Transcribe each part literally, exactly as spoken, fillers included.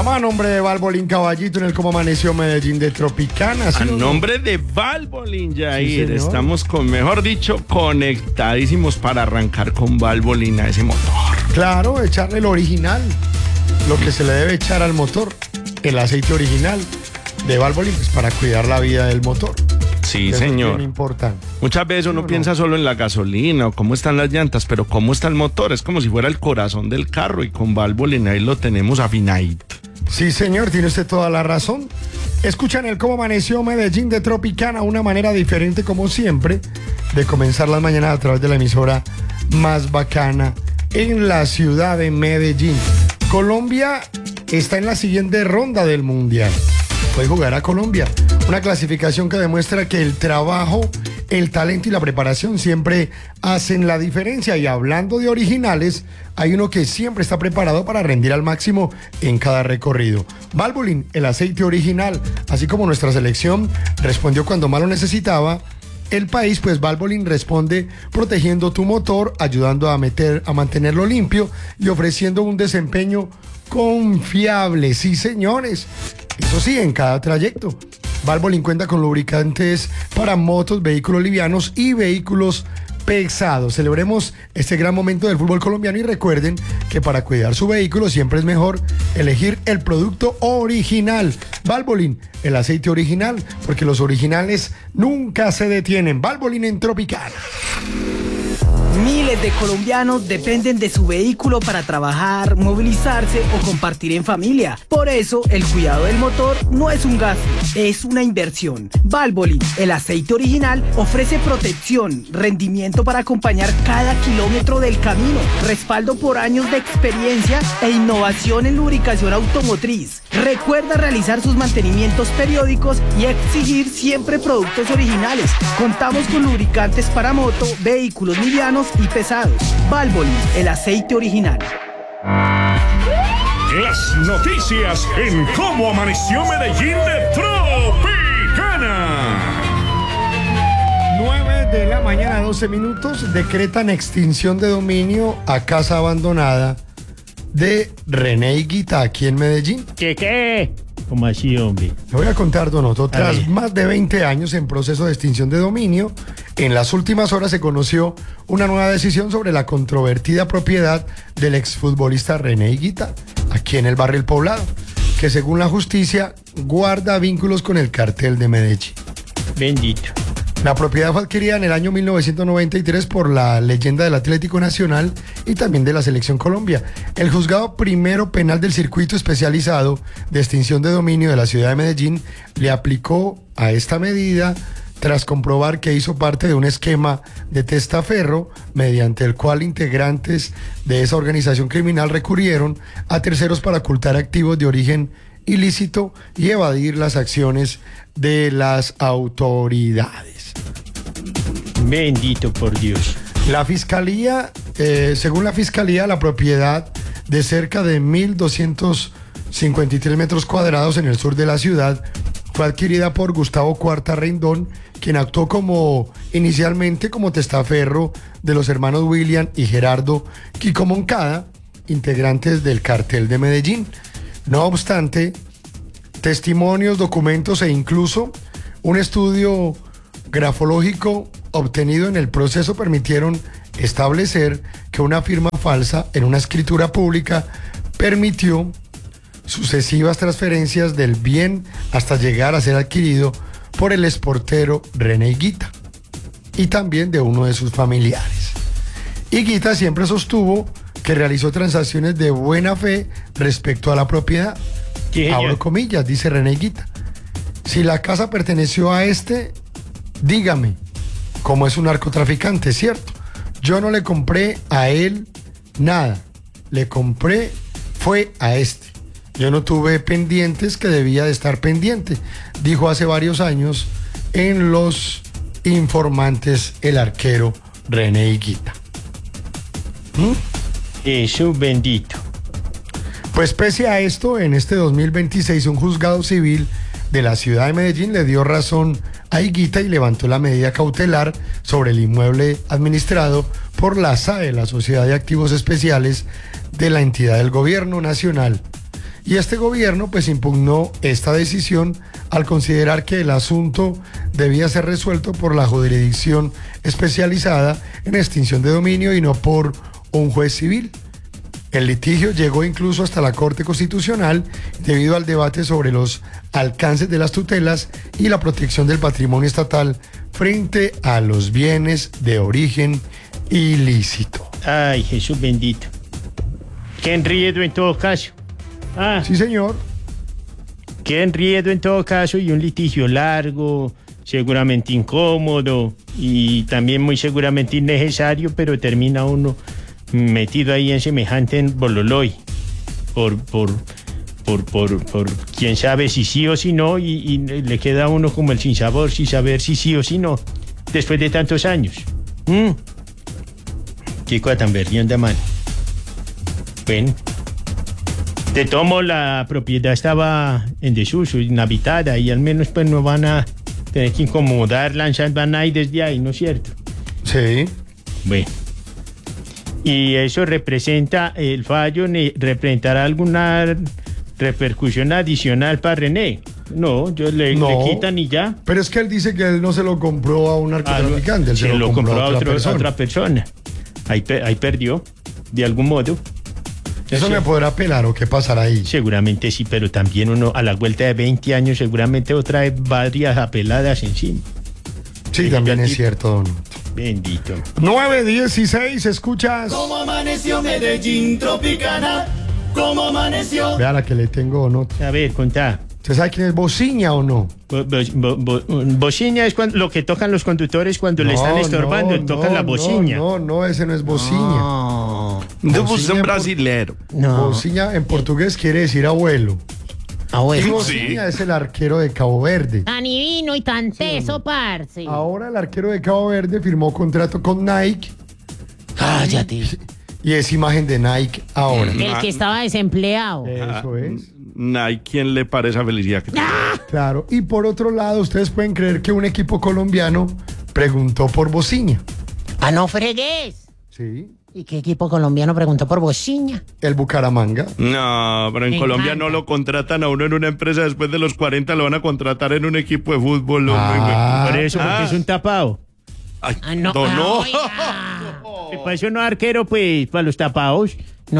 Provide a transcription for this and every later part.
Llama a nombre de Valvoline Caballito en el Cómo Amaneció Medellín de Tropicana. ¿Sí? A nombre de Valvoline, Jair, sí, estamos con, mejor dicho, conectadísimos para arrancar con Valvoline a ese motor. Claro, echarle el original, lo que se le debe echar al motor, el aceite original de Valvoline, pues, para cuidar la vida del motor. Sí, eso señor. Es muy importante. Muchas veces uno no, piensa no. solo en la gasolina o cómo están las llantas, pero cómo está el motor. Es como si fuera el corazón del carro y con Valvoline ahí lo tenemos afinadito. Sí, señor, tiene usted toda la razón. Escuchan el Cómo Amaneció Medellín de Tropicana, una manera diferente, como siempre, de comenzar las mañanas a través de la emisora más bacana en la ciudad de Medellín. Colombia está en la siguiente ronda del Mundial. Puede jugar a Colombia. Una clasificación que demuestra que el trabajo, el talento y la preparación siempre hacen la diferencia. Y hablando de originales, hay uno que siempre está preparado para rendir al máximo en cada recorrido. Valvoline, el aceite original. Así como nuestra selección respondió cuando más lo necesitaba el país, pues Valvoline responde protegiendo tu motor, ayudando a, meter, a mantenerlo limpio y ofreciendo un desempeño confiable. Sí, señores. Eso sí, en cada trayecto. Valvoline cuenta con lubricantes para motos, vehículos livianos y vehículos pesados. Celebremos este gran momento del fútbol colombiano y recuerden que para cuidar su vehículo siempre es mejor elegir el producto original. Valvoline, el aceite original, porque los originales nunca se detienen. Valvoline en Tropicana. Miles de colombianos dependen de su vehículo para trabajar, movilizarse o compartir en familia. Por eso, el cuidado del motor no es un gasto, es una inversión. Valvoline, el aceite original, ofrece protección, rendimiento para acompañar cada kilómetro del camino, respaldo por años de experiencia e innovación en lubricación automotriz. Recuerda realizar sus mantenimientos periódicos y exigir siempre productos originales. Contamos con lubricantes para moto, vehículos livianos y pesados. Valvoline, el aceite original. Las noticias en Cómo Amaneció Medellín de Tropicana. nueve de la mañana, doce minutos. Decretan extinción de dominio a casa abandonada de René Higuita aquí en Medellín. ¿Qué qué? ¿Cómo así, hombre? Le voy a contar, Donoto. Tras más de veinte años en proceso de extinción de dominio, en las últimas horas se conoció una nueva decisión sobre la controvertida propiedad del exfutbolista René Higuita, aquí en el barrio El Poblado, que según la justicia guarda vínculos con el cartel de Medellín. Bendito. La propiedad fue adquirida en el año mil novecientos noventa y tres por la leyenda del Atlético Nacional y también de la Selección Colombia. El juzgado primero penal del circuito especializado de extinción de dominio de la ciudad de Medellín le aplicó a esta medida tras comprobar que hizo parte de un esquema de testaferro mediante el cual integrantes de esa organización criminal recurrieron a terceros para ocultar activos de origen ilícito y evadir las acciones de las autoridades. Bendito por Dios. La fiscalía, eh, según la fiscalía, la propiedad de cerca de mil doscientos cincuenta y tres metros cuadrados en el sur de la ciudad fue adquirida por Gustavo Cuarta Rendón, quien actuó como inicialmente como testaferro de los hermanos William y Gerardo Kiko Moncada, integrantes del cartel de Medellín. No obstante, testimonios, documentos e incluso un estudio grafológico obtenido en el proceso permitieron establecer que una firma falsa en una escritura pública permitió sucesivas transferencias del bien hasta llegar a ser adquirido por el exportero René Higuita y también de uno de sus familiares. Higuita siempre sostuvo que realizó transacciones de buena fe respecto a la propiedad. Abro comillas, dice René Higuita. Si la casa perteneció a este, dígame, como es un narcotraficante, ¿cierto? Yo no le compré a él nada. Le compré, fue a este. Yo no tuve pendientes que debía de estar pendiente, dijo hace varios años en Los Informantes el arquero René Higuita. ¿Mm? Eso bendito. Pues pese a esto, en este dos mil veintiséis un juzgado civil de la ciudad de Medellín le dio razón a Higuita y levantó la medida cautelar sobre el inmueble administrado por la S A E, la Sociedad de Activos Especiales de la entidad del Gobierno Nacional. Y este gobierno pues impugnó esta decisión al considerar que el asunto debía ser resuelto por la jurisdicción especializada en extinción de dominio y no por un juez civil. El litigio llegó incluso hasta la Corte Constitucional debido al debate sobre los alcances de las tutelas y la protección del patrimonio estatal frente a los bienes de origen ilícito. Ay, Jesús bendito. Qué enredo en todo caso. Ah, Sí, señor. qué enredo en todo caso y un litigio largo, seguramente incómodo y también muy seguramente innecesario, pero termina uno metido ahí en semejante bololoy por, por, por, por, por quién sabe si sí o si no y, y le queda a uno como el sinsabor sin saber si sí o si no después de tantos años. Mm. Qué cosa tan berrionda, mano. Bueno, de tomo la propiedad estaba en desuso, inhabitada y al menos pues no van a tener que incomodar lanzando a nadie desde ahí, ¿no es cierto? Sí. Bueno. Y eso representa, el fallo ne- representará alguna repercusión adicional para René. No, yo le, No. le quitan y ya. Pero es que él dice que él no se lo compró a un Ah, narcotraficante, él se lo compró a, otra otro- a persona. otra persona. Ahí, pe- ahí perdió, de algún modo. ¿Eso Sí. me podrá apelar o qué pasará ahí? Seguramente sí, pero también uno a la vuelta de veinte años seguramente otra vez varias apeladas encima. Sí, también es cierto, don. Bendito. nueve dieciséis, escuchas. Como amaneció Medellín Tropicana, como amaneció. Vea la que le tengo, ¿no? A ver, contá. ¿Usted sabe quién es Bociña o no? Bo- bo- bo- bo- bocina es cuando, lo que tocan los conductores cuando le están estorbando, no, tocan no, la bocina. No, no, no, ese no es Bociña. No. De Bociña usted un por- brasilero. No. Bociña en portugués quiere decir abuelo. Y Abuelo. Bociña es el arquero de Cabo Verde. Tan divino y tan teso, parce. Ahora el arquero de Cabo Verde firmó contrato con Nike Cállate. y es imagen de Nike ahora. El que estaba desempleado. Eso es. Hay quien le parece esa felicidad que tiene. Claro. Y por otro lado, ustedes pueden creer que un equipo colombiano preguntó por Bociña. Ah, no fregues. Sí. ¿Y qué equipo colombiano preguntó por Bociña? El Bucaramanga. No, pero en Me Colombia encanta. no lo contratan a uno en una empresa, después de los cuarenta lo van a contratar en un equipo de fútbol. hombre. Ah. Por eso, porque Ah. es un tapado. Ay, Ah, no. no, no. Ah, oiga. ¿Qué pasó, no arquero, pues, para los tapados?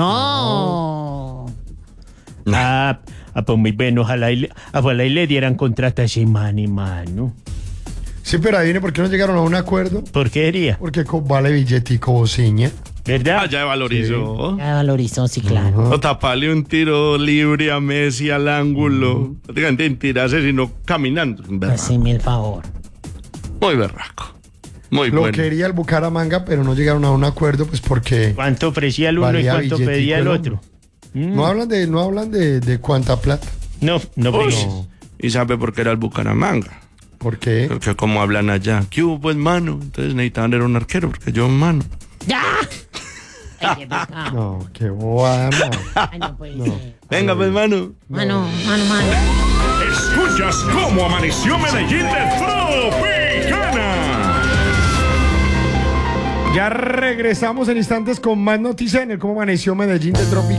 No. Ah, ah, pues muy bueno, ojalá y le, ojalá y le dieran contrato a ese man y mano. Sí, pero ahí viene por qué no llegaron a un acuerdo. ¿Por qué sería? Porque co- vale billetico Bociña. ¿Verdad? Ah, ya valorizó. Ya valorizó, sí, claro. O taparle un tiro libre a Messi al ángulo. Prácticamente en tirarse, sino caminando. Berraco. Haceme el favor. Muy berraco. Muy Lo bueno. quería el Bucaramanga, pero no llegaron a un acuerdo, pues porque ¿Cuánto ofrecía el uno y Valía cuánto billetico pedía el el otro? Mm. no hablan de, no hablan de, de cuánta plata. No, no, Uy, fregues. ¿y sabe por qué era el Bucaramanga? ¿Por qué? Porque como hablan allá, ¿qué hubo pues mano? Entonces necesitaban era un arquero, porque yo mano. ¡Ya! Ay, qué pecado. No, qué bobada, no. Ay, no puede ser. Venga pues mano. Mano, mano, mano. Escuchas cómo amaneció Medellín de Tropicana. Ya regresamos en instantes con más noticias en el cómo amaneció Medellín de Tropicana.